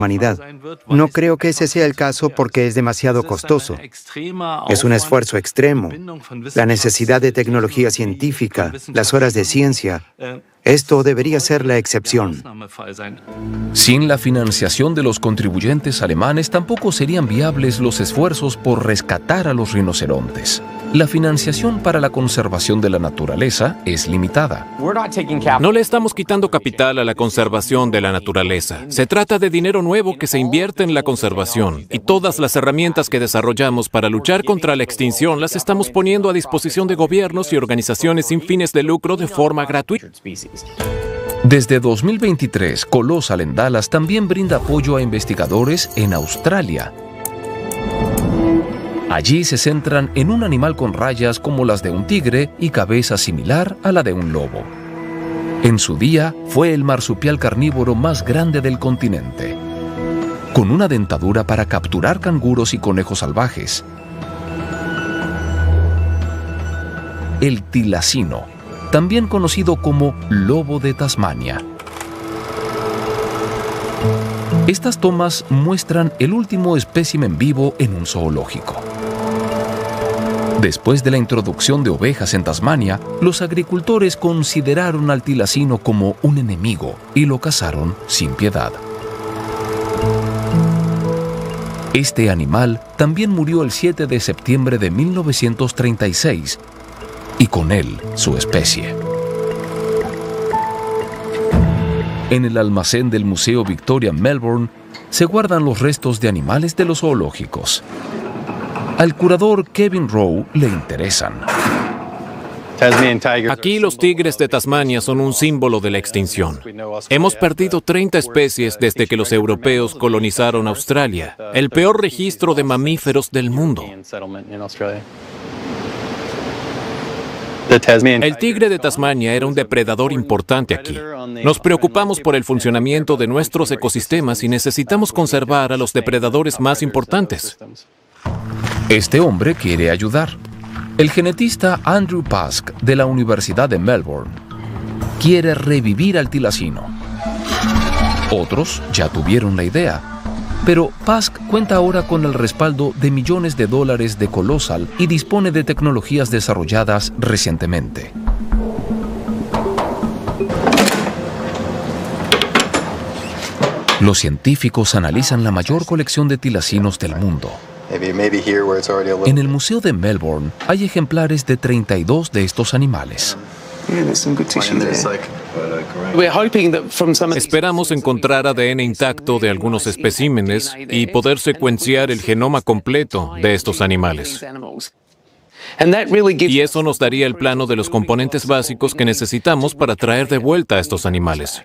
humanidad. No creo que ese sea el caso porque es demasiado costoso. Es un esfuerzo extremo. La necesidad de tecnología científica, las horas de ciencia. Esto debería ser la excepción. Sin la financiación de los contribuyentes alemanes, tampoco serían viables los esfuerzos por rescatar a los rinocerontes. La financiación para la conservación de la naturaleza es limitada. No le estamos quitando capital a la conservación de la naturaleza. Se trata de dinero nuevo que se invierte en la conservación, y todas las herramientas que desarrollamos para luchar contra la extinción las estamos poniendo a disposición de gobiernos y organizaciones sin fines de lucro de forma gratuita. Desde 2023, Colossal en Dallas también brinda apoyo a investigadores en Australia. Allí se centran en un animal con rayas como las de un tigre y cabeza similar a la de un lobo. En su día, fue el marsupial carnívoro más grande del continente, con una dentadura para capturar canguros y conejos salvajes. El tilacino, también conocido como lobo de Tasmania. Estas tomas muestran el último espécimen vivo en un zoológico. Después de la introducción de ovejas en Tasmania, los agricultores consideraron al tilacino como un enemigo y lo cazaron sin piedad. Este animal también murió el 7 de septiembre de 1936, y con él su especie. En el almacén del Museo Victoria en Melbourne se guardan los restos de animales de los zoológicos. Al curador Kevin Rowe le interesan. Aquí los tigres de Tasmania son un símbolo de la extinción. Hemos perdido 30 especies desde que los europeos colonizaron Australia, el peor registro de mamíferos del mundo. El tigre de Tasmania era un depredador importante aquí. Nos preocupamos por el funcionamiento de nuestros ecosistemas y necesitamos conservar a los depredadores más importantes. Este hombre quiere ayudar. El genetista Andrew Pask de la Universidad de Melbourne quiere revivir al tilacino. Otros ya tuvieron la idea, pero Pask cuenta ahora con el respaldo de millones de dólares de Colossal y dispone de tecnologías desarrolladas recientemente. Los científicos analizan la mayor colección de tilacinos del mundo. En el Museo de Melbourne hay ejemplares de 32 de estos animales. Esperamos encontrar ADN intacto de algunos especímenes y poder secuenciar el genoma completo de estos animales. Y eso nos daría el plano de los componentes básicos que necesitamos para traer de vuelta a estos animales.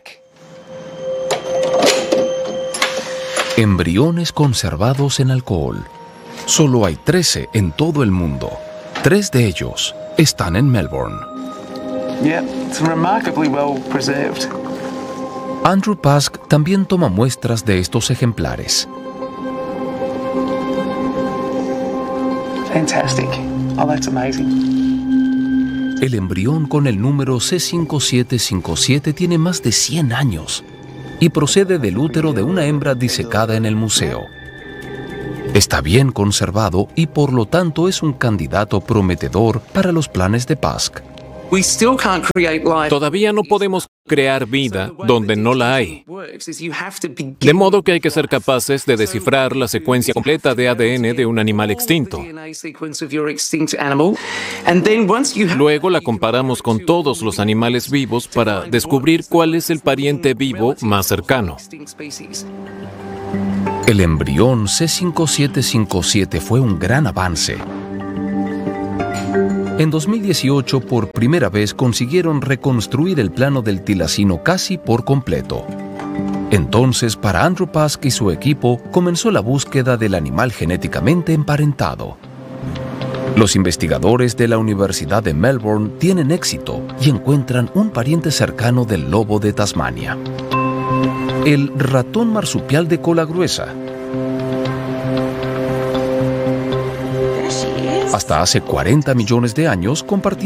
Embriones conservados en alcohol. Solo hay 13 en todo el mundo. 3 de ellos están en Melbourne. Andrew Pask también toma muestras de estos ejemplares. El embrión con el número C5757 tiene más de 100 años y procede del útero de una hembra disecada en el museo. Está bien conservado y por lo tanto es un candidato prometedor para los planes de Pask. Todavía no podemos crear vida donde no la hay. De modo que hay que ser capaces de descifrar la secuencia completa de ADN de un animal extinto. Luego la comparamos con todos los animales vivos para descubrir cuál es el pariente vivo más cercano. El embrión C5757 fue un gran avance. En 2018, por primera vez, consiguieron reconstruir el plano del tilacino casi por completo. Entonces, para Andrew Pask y su equipo, comenzó la búsqueda del animal genéticamente emparentado. Los investigadores de la Universidad de Melbourne tienen éxito y encuentran un pariente cercano del lobo de Tasmania. El ratón marsupial de cola gruesa. Hasta hace 40 millones de años compartía